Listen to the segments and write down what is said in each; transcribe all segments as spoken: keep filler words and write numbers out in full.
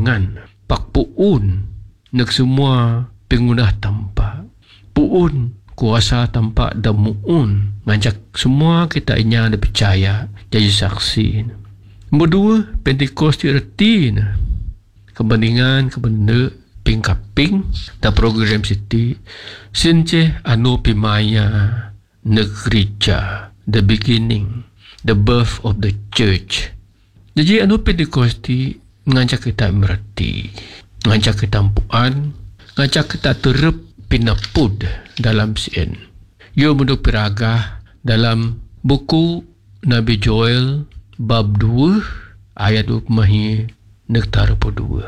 mangan. Pak puun nak semua pengunah tampak. Puun kuasa tampak dan muun. Ngajak semua kita inya ada percaya jadi saksi. Nombor dua, Pentecost erti kebandingan kebenda pingkaping dan program siti since anu pimaya negerica, the beginning, the birth of the church. Jadi anu Pentecosti ngajak kita mereti, ngajak kita ampuan, ngajak kita terep pinapud dalam sien. Yo munduk piragah dalam buku Nabi Joel bab dua ayat dua mahi nektar po dua.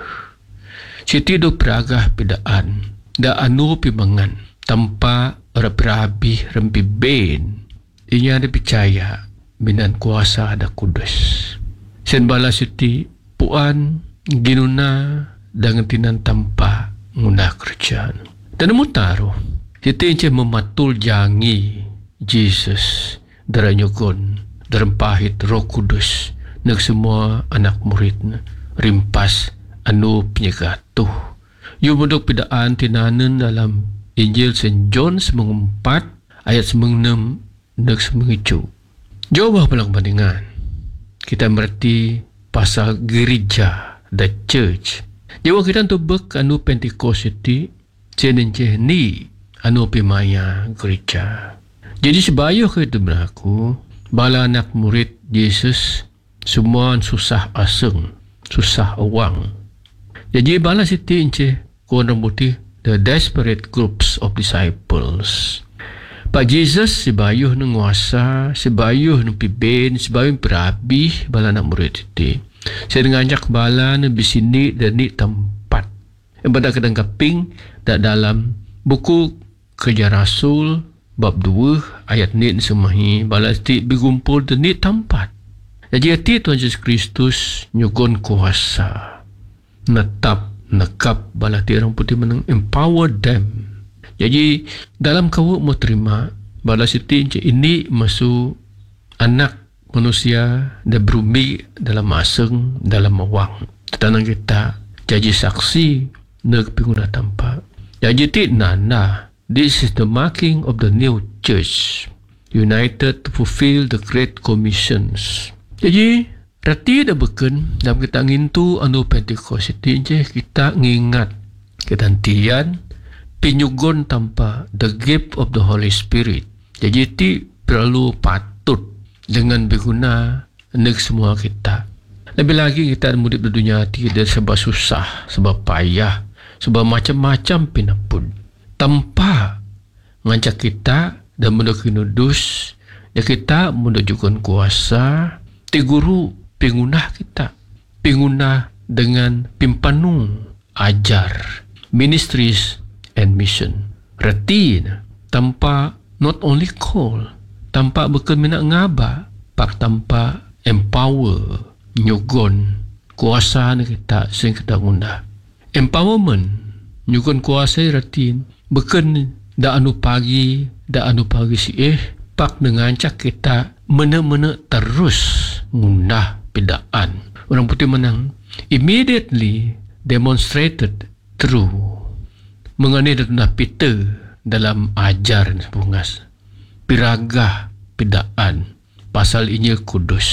Siti do piragah pidaan da anu pimangan tanpa rapi-rapi rempi ben. Inya ada percaya binan kuasa ada kudus. Sen bala siti puan ginuna dengan tinan tanpa nguna kerjaan. Dan mutaro siti ince mematul jangi Jesus daranyogon darempahit roh kudus nak semua anak murid rimpas anu penyegatuh. Yu munduk pidaan tinanen dalam Injil Saint John semengumpat ayat semengenam nak semengicu. Jawab pelang bandingan. Kita merti pasal gereja, the church. Jawab kita untuk bek anu Pentecost itu cenenceh ni anu pimaya gereja. Jadi sebayuh ke itu berlaku bala anak murid Yesus semua susah aseng, susah awang. Jadi bala siti ince kuan rambuti the desperate groups of disciples. Pak Jesus sebayuh nenguasa, sebayuh nempiben, sebayuh perabi bala anak murid siti. Saya ngajak bala nebisini dan ni tempat. Yang pada kadang kaping tak dalam buku Kerja Rasul bab dua ayat ni semahi bala siti berkumpul dan ni tempat. Jadi hati Tuhan Yesus Kristus nyugon kuasa. Netap, nekap bala ti orang putih menang empower them. Jadi dalam kau mau terima bala siti ini masuk anak manusia dan berumi dalam aseng dalam mawang. Tenang kita jadi saksi nak pinguna tampak. Jadi ti nana, this is the marking of the new church, united to fulfill the great commissions. Jadi rati dah beken dalam kita ngintu anu Pentecost itu je kita ngingat kedantian pinyugon tanpa the gift of the Holy Spirit. Jadi ti perlu patut dengan berguna untuk semua kita. Lebih lagi kita mudik di dunia ti ada sebab susah, sebab payah, sebab macam-macam pinapun. Tanpa ngajak kita dan mendokin udus, ya kita menunjukkan kuasa ti guru pengunah kita, pengunah dengan pimpanu ajar, ministries and mission. Reti tanpa not only call, tanpa bukan minat ngaba, pak tanpa empower, nyugon kuasa kita sehingga kita guna. Empowerment, nyugon kuasa reti bukan da anu pagi, da anu pagi si eh, pak mengancak kita mana-mana terus ngundah pedaan. Orang putih menang immediately demonstrated through mengenai datang Peter dalam ajar bungas piragah pedaan pasal Injil Kudus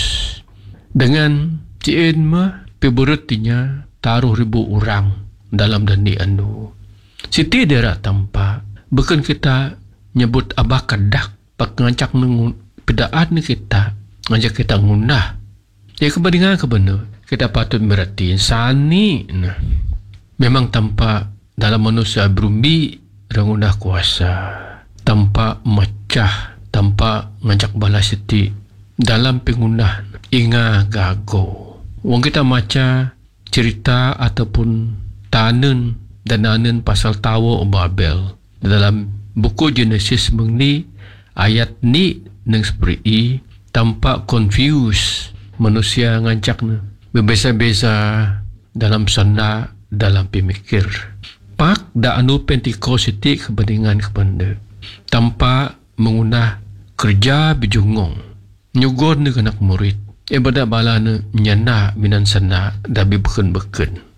dengan cien mah peberetinya taruh ribu orang dalam dani anu siti dera tanpa bukan kita nyebut abah kadak pak ngancak nengun pedaan ni kita ngajak kita ngundah. Ya kebandingan kebenar kita patut merhatiin sani nah. Memang tanpa dalam manusia berumbi rangundah kuasa tanpa mecah tanpa ngajak balas seti dalam pengundah inga gago. Wong kita maca cerita ataupun tanen dan nanen pasal tawa Babel dalam buku Genesis mengni ayat ni neng seperti tanpa confuse manusia ngancak berbeza-beza dalam sana dalam pemikir. Pak da anu Pentecost itu kebandingan kepada tanpa mengunah kerja bijungong nyugon dengan anak murid ibadah balana nyana minan sana dabi beken-beken.